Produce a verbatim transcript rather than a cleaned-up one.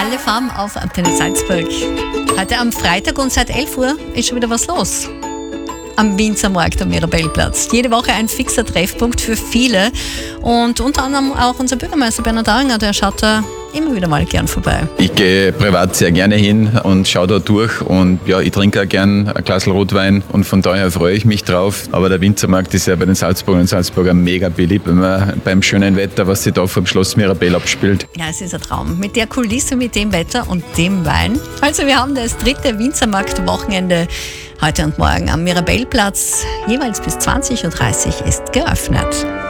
Alle Farben auf Antenne Salzburg. Heute am Freitag und seit elf Uhr ist schon wieder was los. Am Winzermarkt am Mirabellplatz. Jede Woche ein fixer Treffpunkt für viele. Und unter anderem auch unser Bürgermeister Bernhard Aringer, der schaut da immer wieder mal gern vorbei. Ich gehe privat sehr gerne hin und schaue da durch. Und ja, ich trinke auch gern ein Glas Rotwein und von daher freue ich mich drauf. Aber der Winzermarkt ist ja bei den Salzburgern und Salzburgern mega beliebt, wenn man beim schönen Wetter, was sich da vor dem Schloss Mirabell abspielt. Ja, es ist ein Traum. Mit der Kulisse, mit dem Wetter und dem Wein. Also wir haben das dritte Winzermarkt-Wochenende heute und morgen am Mirabellplatz. Jeweils bis zwanzig Uhr dreißig ist geöffnet.